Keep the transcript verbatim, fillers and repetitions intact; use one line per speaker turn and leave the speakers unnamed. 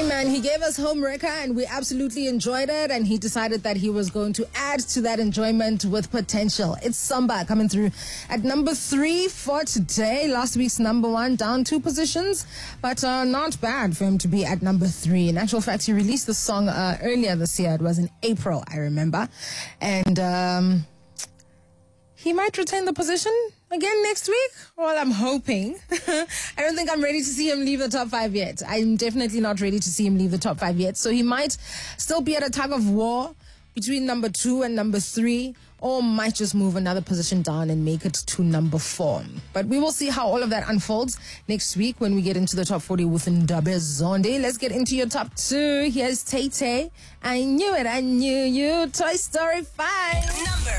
man, he gave us Home Wrecker and we absolutely enjoyed it, and he decided that he was going to add to that enjoyment with potential. It's Samba coming through at number three for today. Last week's number one, down two positions, but uh, not bad for him to be at number three. In actual fact, he released the song uh, earlier this year. It was in April, I remember. And um, he might retain the position again next week. Well, I'm hoping. I don't think I'm ready to see him leave the top five yet. I'm definitely not ready to see him leave the top five yet. So he might still be at a tug of war between number two and number three, or might just move another position down and make it to number four. But we will see how all of that unfolds next week when we get into the top forty with Ndabe Zonde. Let's get into your top two. Here's Tay Tay. I knew it, I knew you. Toy Story five.
Number